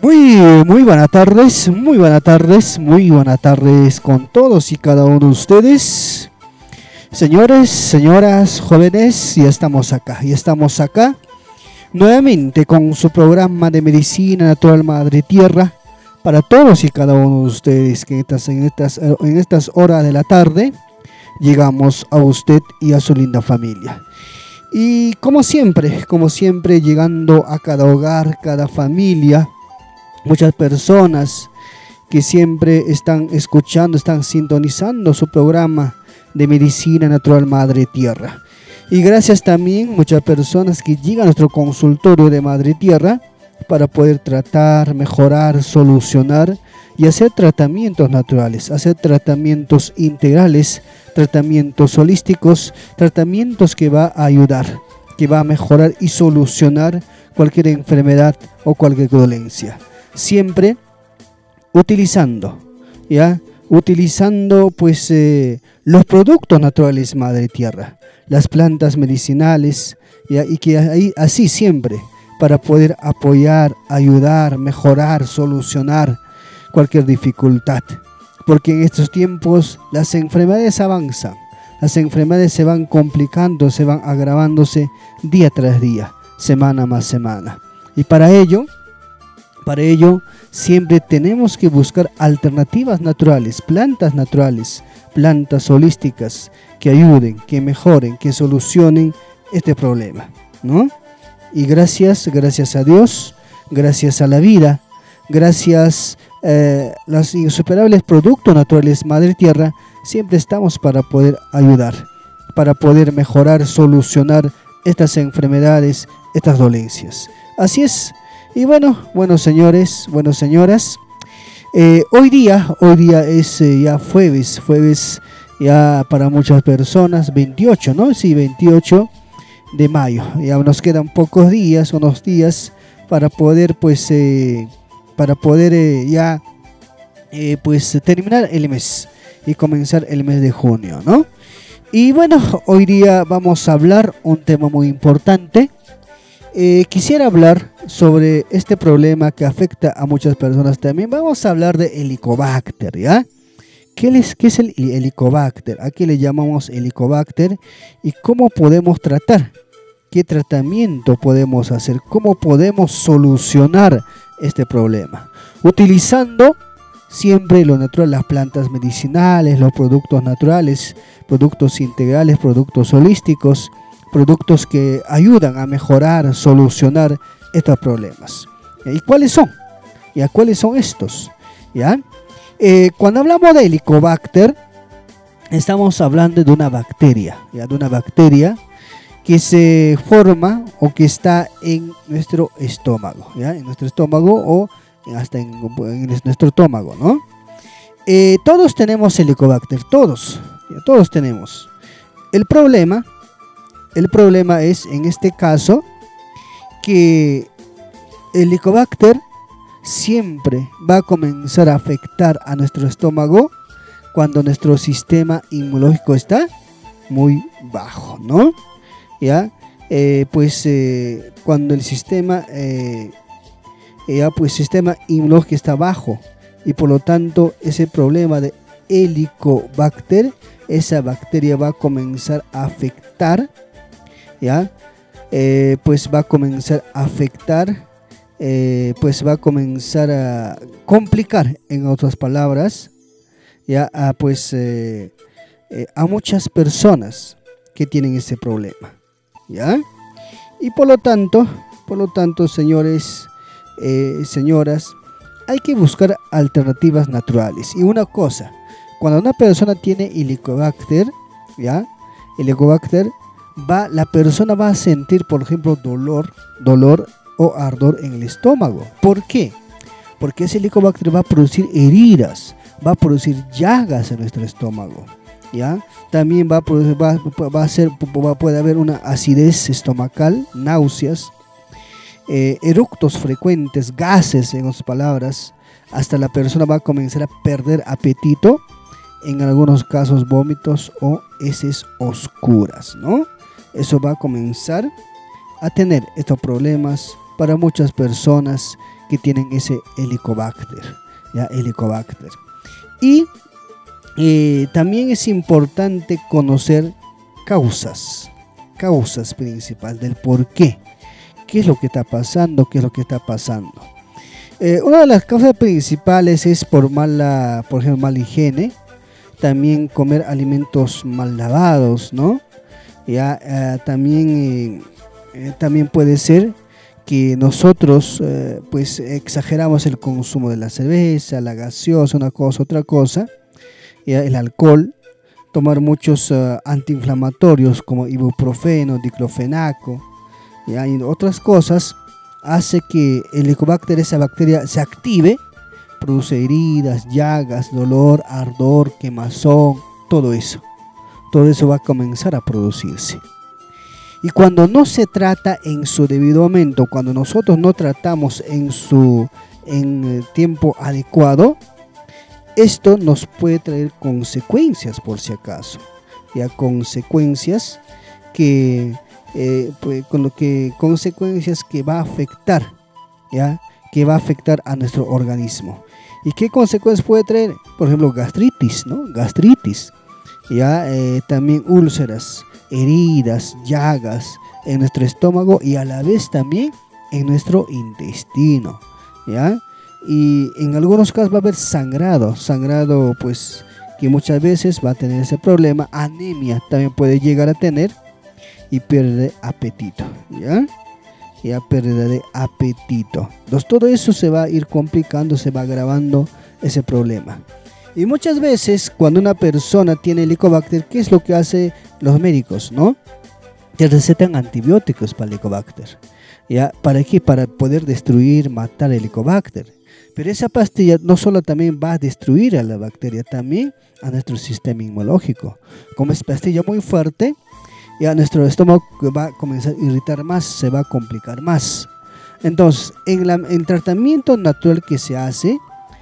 Muy buenas tardes, muy buenas tardes con todos y cada uno de ustedes. Señores, señoras, jóvenes, ya estamos acá nuevamente con su programa de Medicina Natural Madre Tierra para todos y cada uno de ustedes que en estas horas de la tarde llegamos a usted y a su linda familia. Y como siempre, llegando a cada hogar, cada familia, muchas personas que siempre están escuchando, están sintonizando su programa de Medicina Natural Madre Tierra. Y gracias también muchas personas que llegan a nuestro consultorio de Madre Tierra para poder tratar, mejorar, solucionar y hacer tratamientos naturales, hacer tratamientos integrales, tratamientos holísticos, tratamientos que va a ayudar, que va a mejorar y solucionar cualquier enfermedad o cualquier dolencia. Siempre utilizando pues los productos naturales Madre Tierra, las plantas medicinales, y que así siempre para poder apoyar, ayudar, mejorar, solucionar cualquier dificultad, porque en estos tiempos las enfermedades avanzan, las enfermedades se van complicando, se van agravándose día tras día, semana más semana, y para ello siempre tenemos que buscar alternativas naturales, plantas holísticas que ayuden, que mejoren, que solucionen este problema, ¿no? Y gracias a Dios, gracias a la vida, gracias a los insuperables productos naturales Madre Tierra, siempre estamos para poder ayudar, para poder mejorar, solucionar estas enfermedades, estas dolencias. Así es. Y bueno, señores, señoras, hoy día es ya jueves ya para muchas personas, 28, ¿no? Sí, 28 de mayo. Ya nos quedan unos días para poder terminar el mes y comenzar el mes de junio, ¿no? Y bueno, hoy día vamos a hablar un tema muy importante. Quisiera hablar sobre este problema que afecta a muchas personas también. Vamos a hablar de Helicobacter, ¿ya? ¿Qué es el Helicobacter? ¿A qué le llamamos Helicobacter? ¿Y cómo podemos tratar? ¿Qué tratamiento podemos hacer? ¿Cómo podemos solucionar este problema? Utilizando siempre lo natural, las plantas medicinales, los productos naturales, productos integrales, productos holísticos, productos que ayudan a mejorar, solucionar estos problemas. ¿Y cuáles son? ¿Cuáles son estos? ¿Ya? Cuando hablamos de Helicobacter, estamos hablando de una bacteria, ¿ya? De una bacteria que se forma o que está en nuestro estómago, ¿ya? En nuestro estómago o hasta en nuestro estómago, ¿no? Todos tenemos Helicobacter, todos tenemos. El problema es, en este caso, que el Helicobacter siempre va a comenzar a afectar a nuestro estómago cuando nuestro sistema inmunológico está muy bajo, ¿no? ¿Ya? Cuando el sistema inmunológico está bajo, y por lo tanto ese problema de Helicobacter, esa bacteria va a comenzar a afectar, ¿ya? Va a comenzar a afectar, va a comenzar a complicar, en otras palabras, ¿ya? A muchas personas que tienen ese problema, ¿ya? Y por lo tanto, señores, señoras, hay que buscar alternativas naturales. Y una cosa, cuando una persona tiene Helicobacter, ¿ya? La persona va a sentir, por ejemplo, dolor o ardor en el estómago. ¿Por qué? Porque ese Helicobacter va a producir heridas, va a producir llagas en nuestro estómago, ¿ya? También puede haber una acidez estomacal, náuseas, eructos frecuentes, gases, en otras palabras. Hasta la persona va a comenzar a perder apetito, en algunos casos vómitos o heces oscuras, ¿no? Eso va a comenzar a tener estos problemas para muchas personas que tienen ese Helicobacter, ¿ya? Helicobacter. Y también es importante conocer causas principales del por qué. ¿Qué es lo que está pasando? ¿Qué es lo que está pasando? Una de las causas principales es por ejemplo, mala higiene. También comer alimentos mal lavados, ¿no? También puede ser que nosotros pues exageramos el consumo de la cerveza, la gaseosa, una cosa, otra cosa, el alcohol, tomar muchos antiinflamatorios como ibuprofeno, diclofenaco, y otras cosas, hace que el Helicobacter, esa bacteria, se active, produce heridas, llagas, dolor, ardor, quemazón, todo eso va a comenzar a producirse. Y cuando no se trata en su debido momento, cuando nosotros no tratamos en tiempo adecuado, esto nos puede traer consecuencias, por si acaso, consecuencias que va a afectar, que va a afectar a nuestro organismo. ¿Y qué consecuencias puede traer? Por ejemplo, gastritis, ¿no? También úlceras, heridas, llagas en nuestro estómago y a la vez también en nuestro intestino, y en algunos casos va a haber sangrado pues que muchas veces va a tener ese problema. Anemia también puede llegar a tener, y pérdida de apetito, pérdida de apetito. Entonces todo eso se va a ir complicando, se va agravando ese problema. Y muchas veces cuando una persona tiene Helicobacter, ¿qué es lo que hacen los médicos, no? Te recetan antibióticos para el Helicobacter. ¿Para qué? Para poder destruir, matar el Helicobacter. Pero esa pastilla no solo también va a destruir a la bacteria, también a nuestro sistema inmunológico. Como es pastilla muy fuerte, nuestro estómago va a comenzar a irritar más, se va a complicar más. Entonces, en el tratamiento natural que se hace,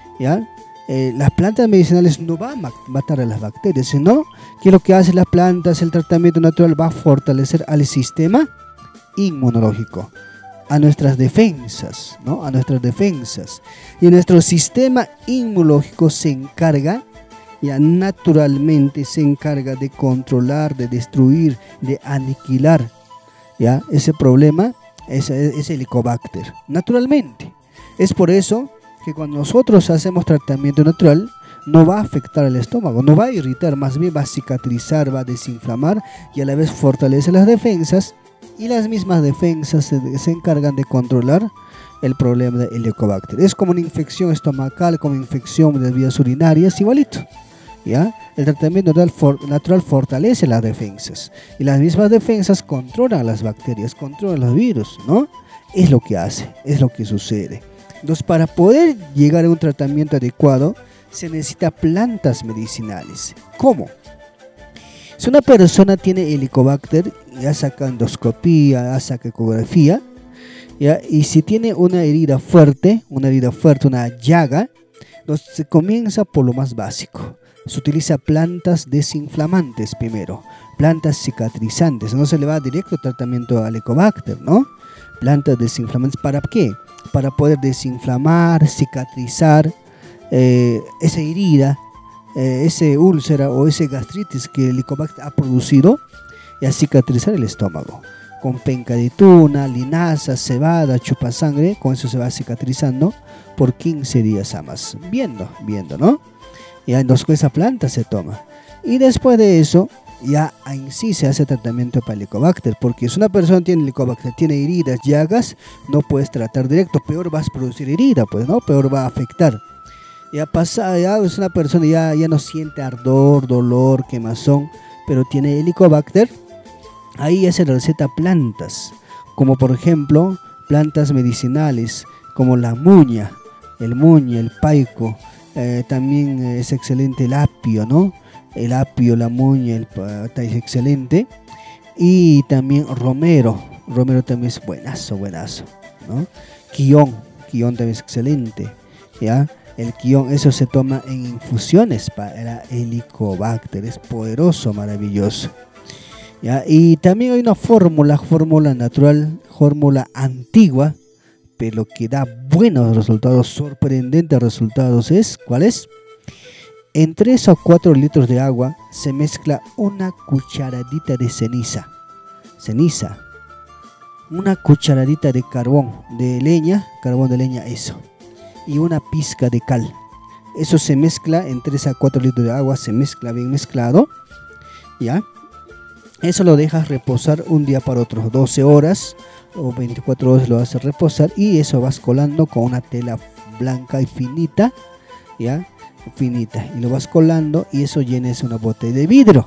las plantas medicinales no van a matar a las bacterias, sino que lo que hacen las plantas, el tratamiento natural va a fortalecer al sistema inmunológico, a nuestras defensas, ¿no? A nuestras defensas. Y nuestro sistema inmunológico se encarga, naturalmente se encarga de controlar, de destruir, de aniquilar, ese problema, ese Helicobacter, naturalmente. Es por eso que cuando nosotros hacemos tratamiento natural, no va a afectar al estómago, no va a irritar, más bien va a cicatrizar, va a desinflamar y a la vez fortalece las defensas, y las mismas defensas se encargan de controlar el problema del Helicobacter. Es como una infección estomacal, como infección de vías urinarias, igualito. El tratamiento natural fortalece las defensas, y las mismas defensas controlan las bacterias, controlan los virus, ¿no? Es lo que hace, es lo que sucede. Entonces, para poder llegar a un tratamiento adecuado, se necesita plantas medicinales. ¿Cómo? Si una persona tiene Helicobacter, saca endoscopía, saca ecografía, y si tiene una herida fuerte, una llaga, entonces se comienza por lo más básico. Se utiliza plantas desinflamantes primero, plantas cicatrizantes. No se le va directo tratamiento al Helicobacter, ¿no? Plantas desinflamantes, ¿para qué? Para poder desinflamar, cicatrizar esa herida, ese úlcera o ese gastritis que el Helicobacter ha producido, y a cicatrizar el estómago. Con penca de tuna, linaza, cebada, chupasangre, con eso se va cicatrizando por 15 días a más. Viendo, ¿no? Entonces esa planta se toma. Y después de eso, en sí se hace tratamiento para el Helicobacter, porque si una persona tiene Helicobacter, tiene heridas, llagas, no puedes tratar directo, peor vas a producir herida, pues, ¿no? Peor va a afectar. Es una persona ya no siente ardor, dolor, quemazón, pero tiene Helicobacter. Ahí ya se receta plantas, como por ejemplo plantas medicinales, como la muña, el paico, también es excelente el apio, ¿no? El apio, la muña, es excelente. Y también romero también es buenazo, ¿no? Quión también es excelente, El quión, eso se toma en infusiones para Helicobacter, es poderoso, maravilloso. Y también hay una fórmula natural, fórmula antigua, pero que da buenos resultados, sorprendentes resultados ¿cuál es? En 3 o 4 litros de agua se mezcla una cucharadita de ceniza, una cucharadita de carbón de leña, eso, y una pizca de cal. Eso se mezcla en 3 a 4 litros de agua, se mezcla bien mezclado, ¿ya? Eso lo dejas reposar un día para otro, 12 horas o 24 horas lo haces reposar, y eso vas colando con una tela blanca y finita, ¿ya? Y lo vas colando, y eso llenes una botella de vidrio.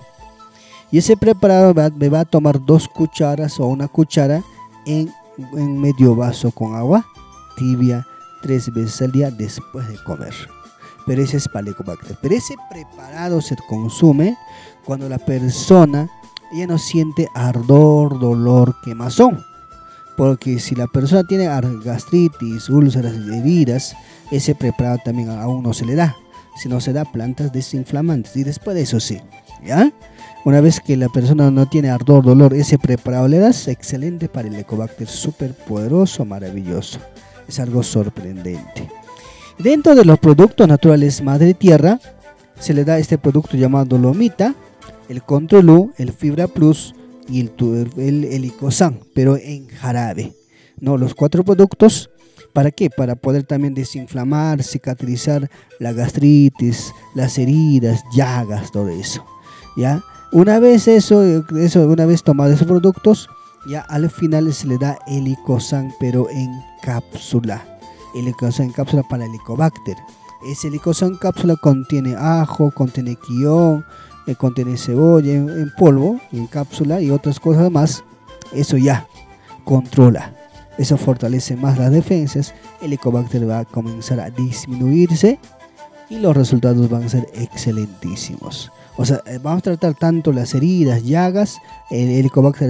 Y ese preparado me va a tomar 2 cucharas o una cuchara en medio vaso con agua tibia 3 veces al día después de comer. Pero ese es para Helicobacter. Pero ese preparado se consume cuando la persona ya no siente ardor, dolor, quemazón. Porque si la persona tiene gastritis, úlceras, heridas, ese preparado también aún no se le da. Si no se da plantas desinflamantes. Y después de eso sí, ¿ya? Una vez que la persona no tiene ardor, dolor, ese preparado le das, excelente para el Helicobacter, súper poderoso, maravilloso. Es algo sorprendente. Dentro de los productos naturales Madre Tierra, se le da este producto llamado Lomita, el Controlú, el Fibra Plus y el Helicosan, pero en jarabe, ¿no? Los 4 productos, ¿para qué? Para poder también desinflamar, cicatrizar la gastritis, las heridas, llagas, todo eso, ¿ya? Una vez una vez tomado esos productos, ya al final se le da Helicosan, pero en cápsula. Helicosan en cápsula para Helicobacter. Ese Helicosan en cápsula contiene ajo, contiene quión, contiene cebolla en polvo, en cápsula y otras cosas más. Eso ya controla. Eso fortalece más las defensas. El Helicobacter va a comenzar a disminuirse y los resultados van a ser excelentísimos. O sea, vamos a tratar tanto las heridas, llagas, el Helicobacter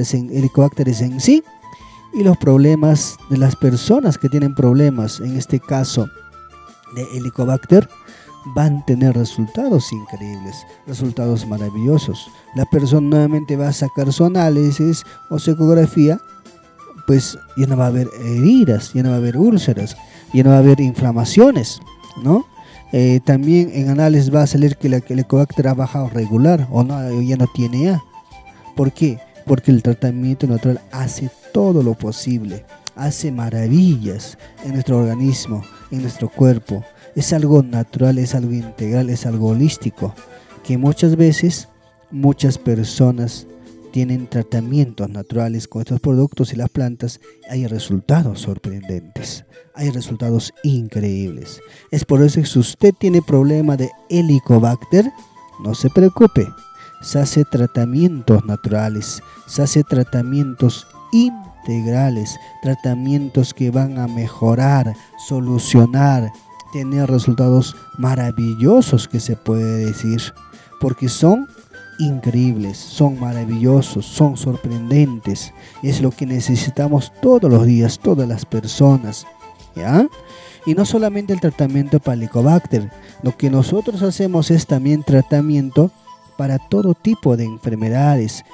en sí, y los problemas de las personas que tienen problemas, en este caso de Helicobacter, van a tener resultados increíbles, resultados maravillosos. La persona nuevamente va a sacar su análisis o su ecografía, pues ya no va a haber heridas, ya no va a haber úlceras, ya no va a haber inflamaciones, ¿no? También en análisis va a salir que el Helicobacter ha bajado regular o no, ya no tiene A. ¿Por qué? Porque el tratamiento natural hace todo lo posible, hace maravillas en nuestro organismo, en nuestro cuerpo. Es algo natural, es algo integral, es algo holístico, que muchas veces muchas personas tienen tratamientos naturales con estos productos y las plantas, hay resultados sorprendentes, hay resultados increíbles. Es por eso que si usted tiene problema de Helicobacter, no se preocupe, se hace tratamientos naturales, se hace tratamientos integrales, tratamientos que van a mejorar, solucionar, tener resultados maravillosos, que se puede decir, porque son increíbles, son maravillosos, son sorprendentes. Es lo que necesitamos todos los días, todas las personas, ¿ya? Y no solamente el tratamiento para el Helicobacter, lo que nosotros hacemos es también tratamiento para todo tipo de enfermedades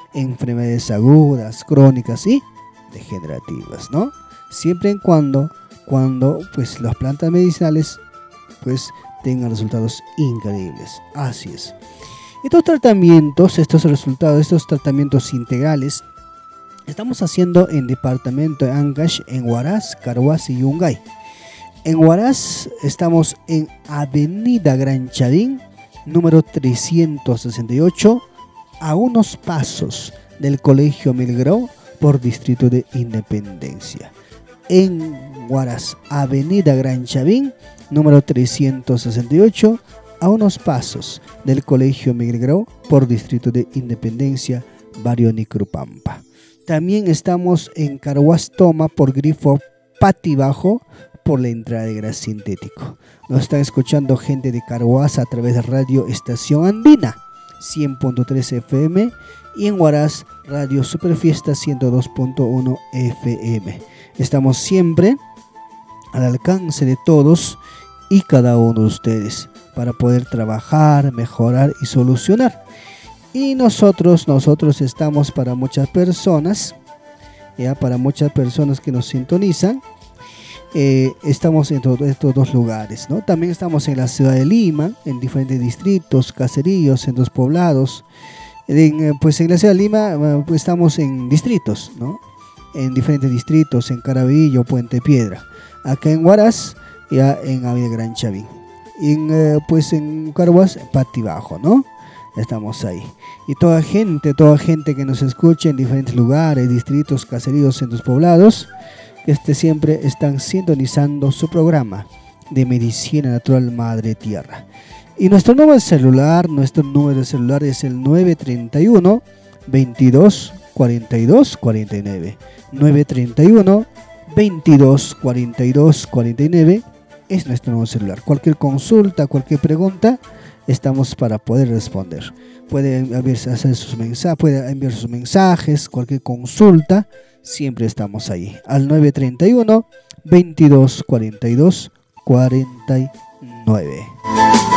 agudas, crónicas y degenerativas, ¿no? Siempre y cuando pues las plantas medicinales pues tengan resultados increíbles. Así es. Estos tratamientos, estos tratamientos integrales, estamos haciendo en departamento de Ancash, en Huaraz, Carhuaz y Yungay. En Huaraz estamos en Avenida Gran Chadín, número 368, a unos pasos del Colegio Milgrau por Distrito de Independencia. En Huaraz, Avenida Gran Chadín, número 368, a unos pasos del Colegio Miguel Grau por Distrito de Independencia, barrio Nicrupampa. También estamos en Carhuaz Toma por Grifo Patibajo, por la entrada de gas sintético. Nos están escuchando gente de Carhuaz a través de Radio Estación Andina 100.3 FM y en Huaraz Radio Superfiesta 102.1 FM. Estamos siempre al alcance de todos y cada uno de ustedes para poder trabajar, mejorar y solucionar. Y nosotros estamos para muchas personas, ya para muchas personas que nos sintonizan. Estamos en estos dos lugares, ¿no? También estamos en la ciudad de Lima, en diferentes distritos, caseríos, centros poblados. Pues en la ciudad de Lima pues estamos en distritos, ¿no? En diferentes distritos, en Caraballo, Puente Piedra. Acá en Huaraz, ya en Avenida Gran Chavín. Y pues en Carhuaz, Pati Bajo, ¿no? Estamos ahí. Y toda gente que nos escucha en diferentes lugares, distritos, caseríos, centros poblados, que siempre están sintonizando su programa de Medicina Natural Madre Tierra. Y nuestro número de celular es el 931 22 42 49. 931 22 42 49 es nuestro nuevo celular. Cualquier consulta, cualquier pregunta, estamos para poder responder. Puede enviar sus mensajes, cualquier consulta, siempre estamos ahí. Al 931 22 42 49.